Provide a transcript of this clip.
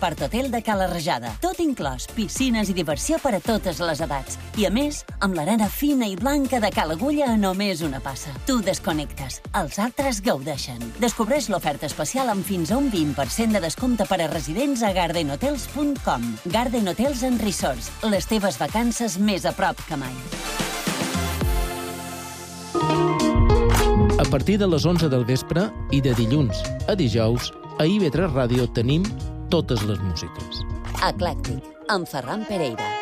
l'Apart Hotel de Cala Rajada. Tot inclòs, piscines i diversió per a totes les edats. I a més, amb l'arena fina i blanca de Cala Agulla a només una passa. Tu desconnectes, els altres gaudeixen. Descobreix l'oferta especial amb fins a un 20% de descompte per a residents a gardenhotels.com. Garden Hotels and Resorts, les teves vacances més a prop que mai. A partir de les 11 del vespre i de dilluns a dijous, a IB3 Ràdio tenim totes les músiques. Eclèctic, amb Ferran Pereira.